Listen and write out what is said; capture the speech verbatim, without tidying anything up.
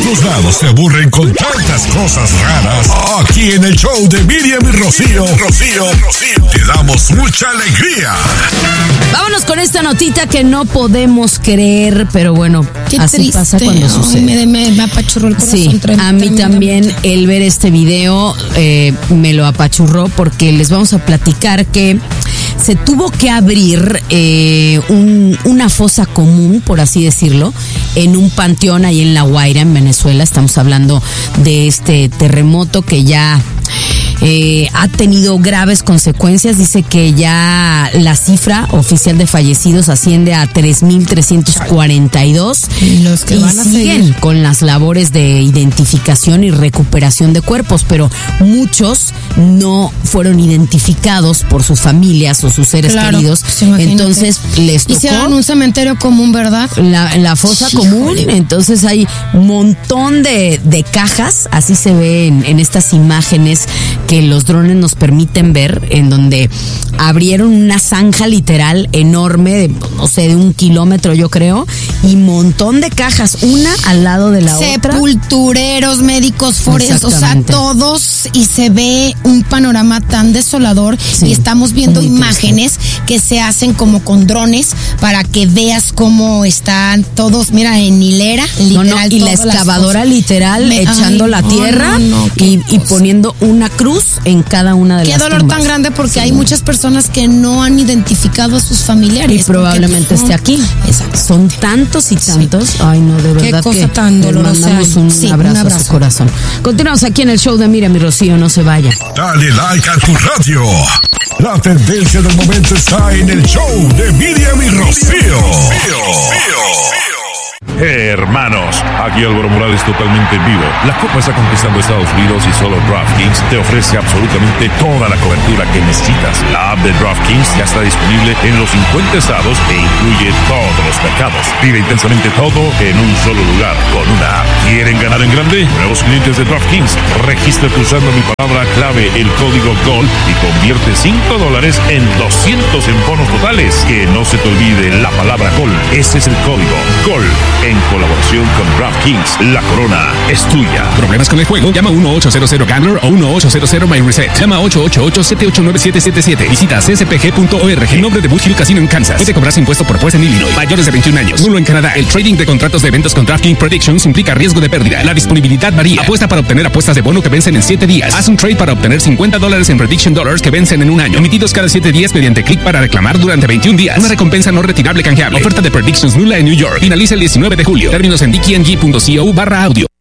todos lados se aburren con tantas cosas raras. Aquí en el show de Miriam y Rocío, Rocío, Rocío, te damos mucha alegría. Vámonos con esta notita que no podemos creer, pero bueno, Qué así triste. pasa cuando Ay, sucede. Me, me, me apachurró el corazón. Sí, trem- a mí también tremendamente. el ver este video eh, me lo apachurró porque les vamos a platicar que se tuvo que abrir eh, un, una fosa común, por así decirlo, en un panteón ahí en La Guaira, en Venezuela. Estamos hablando de este terremoto que ya eh, ha tenido graves consecuencias. Dice que ya la cifra oficial de fallecidos asciende a tres mil trescientos cuarenta y dos Y los que y van a siguen seguir. con las labores de identificación y recuperación de cuerpos, pero muchos no fueron identificados por sus familias o sus seres Claro, queridos. pues imagínate. Entonces les Hicieron tocó un cementerio común, ¿verdad? la, la fosa Híjole. común. Entonces hay un montón de, de cajas, así se ve en, en estas imágenes que los drones nos permiten ver, en donde abrieron una zanja literal enorme, de, no sé, de un kilómetro yo creo, y montón de cajas, una al lado de la otra. Sepultureros, médicos forenses, o sea, Exactamente. todos, y se ve un panorama tan desolador. Sí, y estamos viendo muy triste. imágenes que se hacen como con drones para que veas cómo están todos, mira, en hilera, No, literal. no, y la todas las excavadora cosas. literal Me- echando ay, la no, tierra no, no, qué y, y cosa. poniendo una cruz en cada una de Qué las dolor tumbas. tan grande, porque hay muchas personas que no han identificado a sus familiares. Y probablemente porque, pues, esté aquí. Exacto. Son tantos y tantos. Ay, no, de verdad cosa que tan les dolorosa. mandamos un, Sí, un abrazo a abrazo. su corazón. Continuamos aquí en el show de Miriam y Rocío, no se vaya. Dale like a tu radio. La tendencia del momento está en el show de Miriam y Rocío. Hermanos, aquí Álvaro Morales totalmente en vivo. La Copa está conquistando Estados Unidos y solo DraftKings te ofrece absolutamente toda la cobertura que necesitas. La app de DraftKings ya está disponible en los cincuenta estados e incluye todos los mercados. Vive intensamente todo en un solo lugar con una app. ¿Quieren ganar en grande? Nuevos clientes de DraftKings, regístrate usando mi palabra clave, el código GOL, y convierte cinco dólares en doscientos en bonos totales. Que no se te olvide la palabra GOL. Ese es el código GOL. En colaboración con DraftKings, la corona es tuya. ¿Problemas con el juego? Llama uno ocho cero cero Gambler o uno ocho cero cero My Reset. Llama ocho ocho ocho siete ocho nueve siete siete siete. Visita c s p g punto org. En nombre de Bush Hill Casino en Kansas. Puede cobrarse impuesto por juez en Illinois. Mayores de veintiún años. Nulo en Canadá. El trading de contratos de eventos con DraftKings Predictions implica riesgo de pérdida. La disponibilidad varía. Apuesta para obtener apuestas de bono que vencen en siete días. Haz un trade para obtener cincuenta dólares en Prediction Dollars que vencen en un año. Emitidos cada siete días mediante clic para reclamar durante veintiún días. Una recompensa no retirable canjeable. Oferta de Predictions nula en New York. Finaliza el diecinueve de julio. Términos en d k n g punto co barra audio.